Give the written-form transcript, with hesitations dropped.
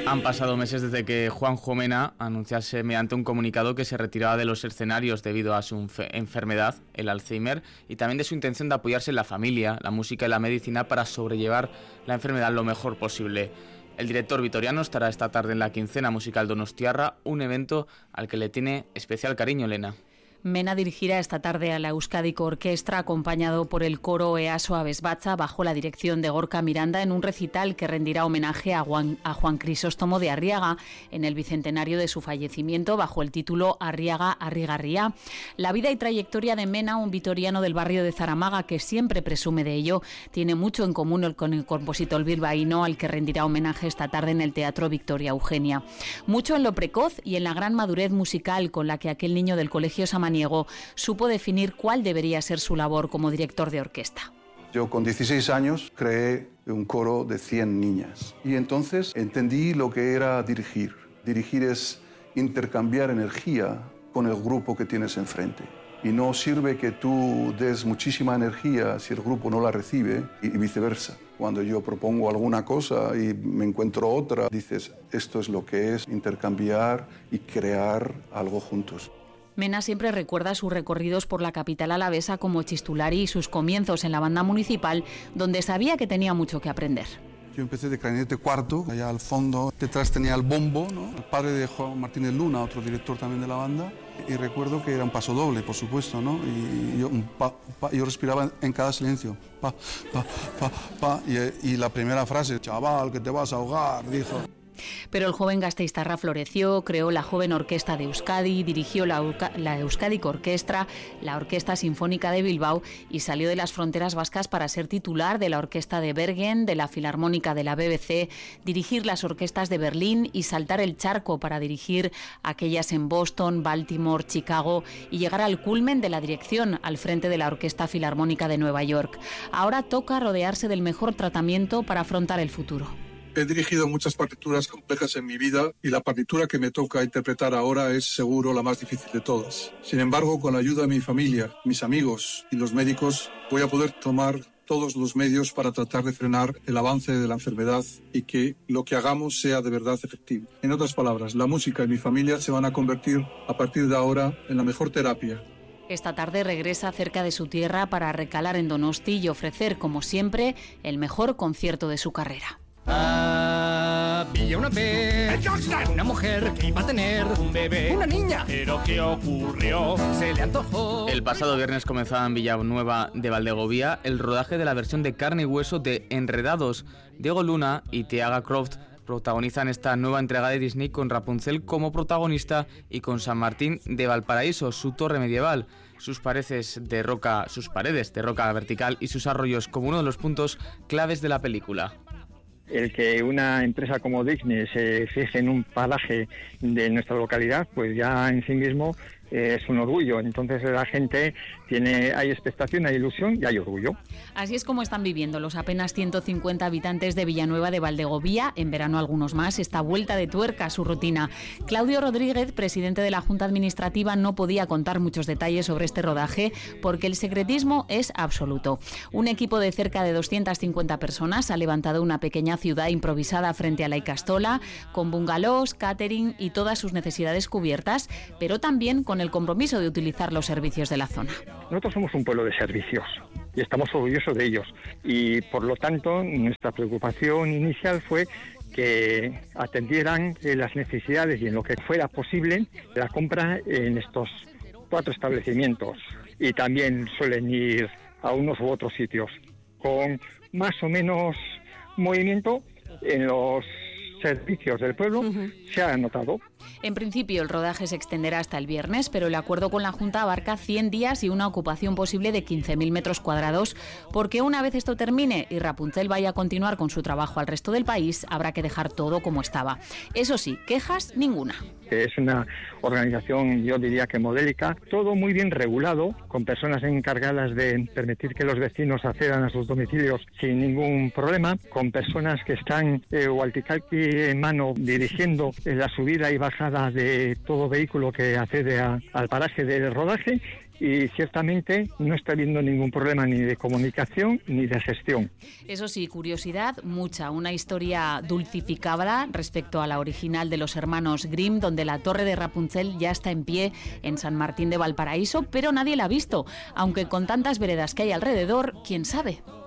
Han pasado meses desde que Juanjo Mena anunciase mediante un comunicado que se retiraba de los escenarios debido a su enfermedad, el Alzheimer, y también de su intención de apoyarse en la familia, la música y la medicina para sobrellevar la enfermedad lo mejor posible. El director vitoriano estará esta tarde en la quincena musical Donostiarra, un evento al que le tiene especial cariño Elena. Mena dirigirá esta tarde a la Euskadiko Orkestra acompañado por el coro Easo Abesbatza bajo la dirección de Gorka Miranda en un recital que rendirá homenaje a Juan Crisóstomo de Arriaga en el bicentenario de su fallecimiento bajo el título Arriaga Arrigarría. La vida y trayectoria de Mena, un vitoriano del barrio de Zaramaga que siempre presume de ello, tiene mucho en común con el compositor bilbaíno al que rendirá homenaje esta tarde en el Teatro Victoria Eugenia. Mucho en lo precoz y en la gran madurez musical con la que aquel niño del Colegio Samaniego supo definir cuál debería ser su labor como director de orquesta. Yo con 16 años creé un coro de 100 niñas y entonces entendí lo que era dirigir. Dirigir es intercambiar energía con el grupo que tienes enfrente. Y no sirve que tú des muchísima energía si el grupo no la recibe y viceversa. Cuando yo propongo alguna cosa y me encuentro otra, dices, esto es lo que es intercambiar y crear algo juntos. Mena siempre recuerda sus recorridos por la capital alavesa como Chistulari y sus comienzos en la banda municipal, donde sabía que tenía mucho que aprender. Yo empecé de clarinete cuarto, allá al fondo, detrás tenía el bombo, ¿no? El padre de Juan Martínez Luna, otro director también de la banda, y recuerdo que era un paso doble, por supuesto, ¿no? Y yo respiraba en cada silencio, pa, pa, pa, pa, y la primera frase, chaval, que te vas a ahogar, dijo. Pero el joven gasteiztarra floreció, creó la joven orquesta de Euskadi, dirigió la Euskadiko Orkestra, la Orquesta Sinfónica de Bilbao y salió de las fronteras vascas para ser titular de la Orquesta de Bergen, de la Filarmónica de la BBC, dirigir las orquestas de Berlín y saltar el charco para dirigir aquellas en Boston, Baltimore, Chicago y llegar al culmen de la dirección al frente de la Orquesta Filarmónica de Nueva York. Ahora toca rodearse del mejor tratamiento para afrontar el futuro. He dirigido muchas partituras complejas en mi vida y la partitura que me toca interpretar ahora es seguro la más difícil de todas. Sin embargo, con la ayuda de mi familia, mis amigos y los médicos, voy a poder tomar todos los medios para tratar de frenar el avance de la enfermedad y que lo que hagamos sea de verdad efectivo. En otras palabras, la música y mi familia se van a convertir a partir de ahora en la mejor terapia. Esta tarde regresa cerca de su tierra para recalar en Donosti y ofrecer, como siempre, el mejor concierto de su carrera. Había una vez una mujer que iba a tener un bebé, una niña. Pero ¿qué ocurrió? Se le antojó. El pasado viernes comenzaba en Villanueva de Valdegovía el rodaje de la versión de carne y hueso de Enredados. Diego Luna y Tiaga Croft protagonizan esta nueva entrega de Disney con Rapunzel como protagonista y con San Martín de Valparaíso, su torre medieval, sus paredes de roca vertical y sus arroyos como uno de los puntos claves de la película. El que una empresa como Disney se fije en un paraje de nuestra localidad, pues ya en sí mismo es un orgullo. Entonces la gente hay expectación, hay ilusión y hay orgullo. Así es como están viviendo los apenas 150 habitantes de Villanueva de Valdegovía, en verano algunos más, esta vuelta de tuerca a su rutina. Claudio Rodríguez, presidente de la Junta Administrativa, no podía contar muchos detalles sobre este rodaje porque el secretismo es absoluto. Un equipo de cerca de 250 personas ha levantado una pequeña ciudad improvisada frente a la Icastola, con bungalows, catering y todas sus necesidades cubiertas, pero también con el compromiso de utilizar los servicios de la zona. Nosotros somos un pueblo de servicios y estamos orgullosos de ellos y por lo tanto nuestra preocupación inicial fue que atendieran las necesidades y en lo que fuera posible la compra en estos 4 establecimientos, y también suelen ir a unos u otros sitios con más o menos movimiento en los servicios del pueblo. Se ha notado. En principio el rodaje se extenderá hasta el viernes, pero el acuerdo con la Junta abarca 100 días y una ocupación posible de 15.000 metros cuadrados, porque una vez esto termine y Rapunzel vaya a continuar con su trabajo al resto del país, habrá que dejar todo como estaba. Eso sí, quejas ninguna. Es una organización, yo diría que modélica, todo muy bien regulado, con personas encargadas de permitir que los vecinos accedan a sus domicilios sin ningún problema, con personas que están walkie-talkie en mano dirigiendo la subida y bajada de todo vehículo que accede al paraje del rodaje, y ciertamente no está habiendo ningún problema ni de comunicación ni de gestión. Eso sí, curiosidad mucha, una historia dulcificada respecto a la original de los hermanos Grimm, donde la torre de Rapunzel ya está en pie en San Martín de Valparaíso, pero nadie la ha visto, aunque con tantas veredas que hay alrededor, quién sabe.